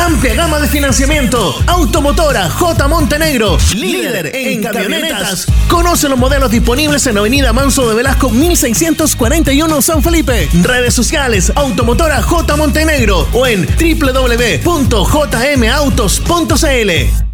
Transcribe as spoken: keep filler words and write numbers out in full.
Amplia gama de financiamiento. Automotora J. Montenegro, líder en camionetas. Conoce los modelos disponibles en Avenida Manso de Velasco mil seiscientos cuarenta y uno San Felipe. Redes sociales Automotora J. Montenegro o en doble u doble u doble u punto j m autos punto c l.